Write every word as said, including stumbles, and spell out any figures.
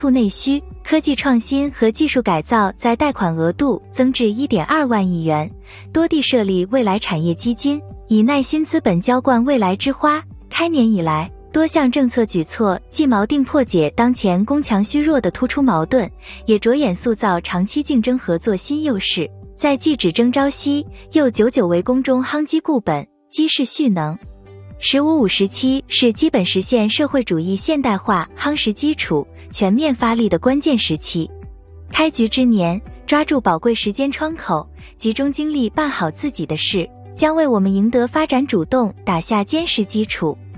部内需，科技创新和技术改造在贷款额度增至 一点二万亿元，多地设立未来产业基金，以耐心资本浇灌未来之花。开年以来，多项政策举措既锚定破解当前攻强虚弱的突出矛盾，也着眼塑造长期竞争合作新优势，在既只争朝夕，又久久为功中夯基固本，积势蓄能。十五五时期是基本实现社会主义现代化夯实基础、全面发力的关键时期。开局之年，抓住宝贵时间窗口，集中精力办好自己的事，将为我们赢得发展主动打下坚实基础。